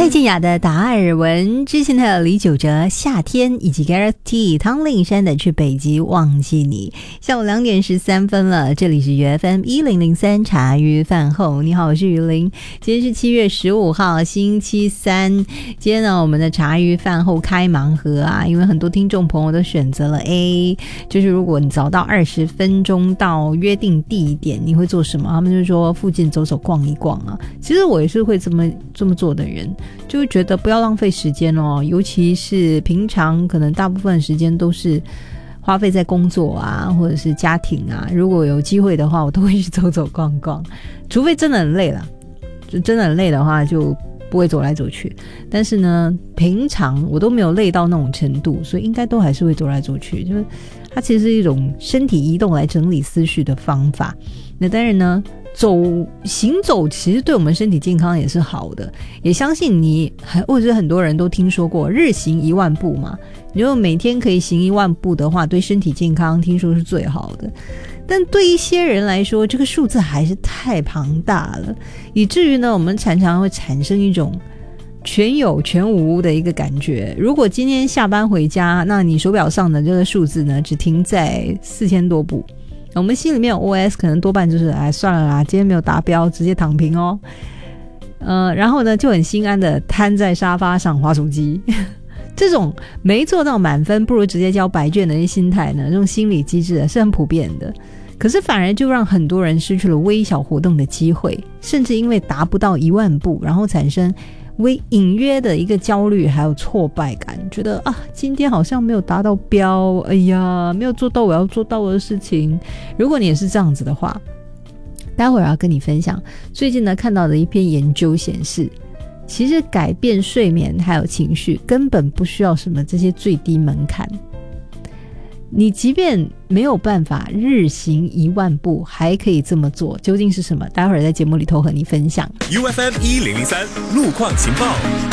蔡健雅的达尔文，之前的李玖哲夏天，以及 Gareth T 汤令山的去北极忘记你。下午2点13分了，这里是UFM 1003茶余饭后。你好，我是于玲。今天是7月15号星期三。今天呢，我们的茶余饭后开盲盒啊，因为很多听众朋友都选择了 A， 就是如果你早到20分钟到约定地点，你会做什么？他们就说附近走走逛一逛啊。其实我也是会这么做的人，就会觉得不要浪费时间哦，尤其是平常可能大部分时间都是花费在工作啊或者是家庭啊，如果有机会的话我都会去走走逛逛，除非真的很累了，就真的很累的话就不会走来走去，但是呢平常我都没有累到那种程度，所以应该都还是会走来走去，就是它其实是一种身体移动来整理思绪的方法。那当然呢行走其实对我们身体健康也是好的，也相信你或者是很多人都听说过日行1万步嘛，如果每天可以行1万步的话，对身体健康听说是最好的。但对一些人来说，这个数字还是太庞大了，以至于呢我们常常会产生一种全有全无的一个感觉。如果今天下班回家，那你手表上的这个数字呢只停在4000多步，我们心里面有 OS 可能多半就是算了啦，今天没有达标，直接躺平哦。然后呢就很心安的瘫在沙发上滑手机这种没做到满分不如直接交白卷的一些心态呢，这种心理机制是很普遍的，可是反而就让很多人失去了微小活动的机会，甚至因为达不到1万步，然后产生隐约的一个焦虑还有挫败感，觉得今天好像没有达到标，哎呀没有做到我要做到的事情。如果你也是这样子的话，待会儿要跟你分享最近呢看到的一篇研究显示，其实改变睡眠还有情绪根本不需要什么这些最低门槛，你即便没有办法日行1万步还可以这么做，究竟是什么？待会儿在节目里头和你分享。 UFM 1003路况情报，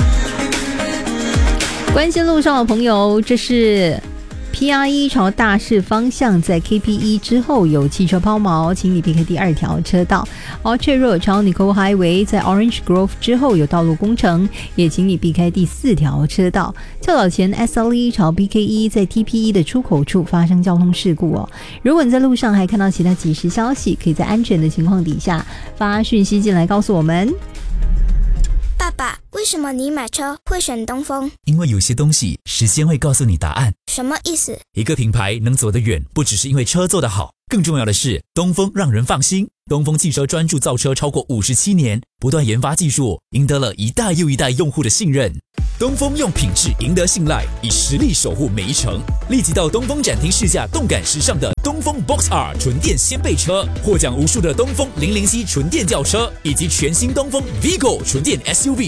关心路上的朋友，这是 PR1 朝大市方向在 KP1 之后有汽车抛锚，请你避开第2条车道。Orchard Road 朝 Nicole Highway 在 Orange Grove 之后有道路工程，也请你避开第4条车道。较早前 SLE 朝 BK1 在 TP1 的出口处发生交通事故哦。如果你在路上还看到其他即时消息，可以在安全的情况底下发讯息进来告诉我们。 爸爸，为什么你买车会选东风？ 因为有些东西时间会告诉你答案。 什么意思？ 一个品牌能走得远，不只是因为车做得好，更重要的是东风让人放心。东风汽车专注造车超过57年，不断研发技术，赢得了一代又一代用户的信任。东风用品质赢得信赖，以实力守护每一程。立即到东风展厅试驾动感时尚的东风 Box R 纯电掀背车，获奖无数的东风007纯电轿车，以及全新东风 Vigo 纯电 SUV。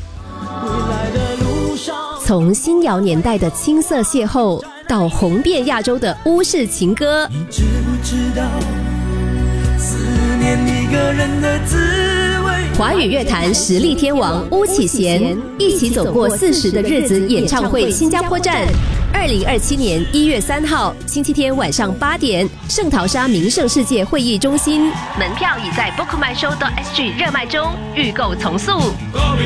从新谣年代的青涩邂逅，到红遍亚洲的乌式情歌， 你知不知道思念一个人的滋味？ 华语乐坛实力天王巫启贤一起走过40的日子演唱会新加坡站，2027年1月3号星期天晚上8点，圣淘沙名胜世界会议中心，门票已在 bookmyshow.sg 热卖中，预购从速。